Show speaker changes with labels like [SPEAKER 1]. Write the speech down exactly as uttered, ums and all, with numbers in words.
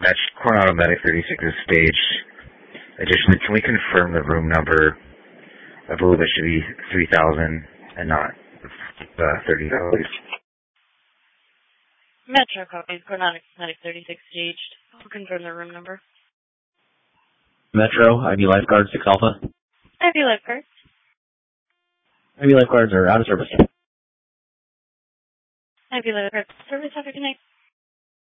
[SPEAKER 1] That's Coronado Medic thirty-six is staged. Additionally, can we confirm the room number? I believe it should be three thousand and not uh, thirty dollars.
[SPEAKER 2] Metro copies, Coronado Medic thirty-six staged. I'll confirm the room number.
[SPEAKER 3] Metro, I V Lifeguard six Alpha.
[SPEAKER 2] I V Lifeguards.
[SPEAKER 3] I V Lifeguards are out of service.
[SPEAKER 2] I V Lifeguards. Service, have a good night.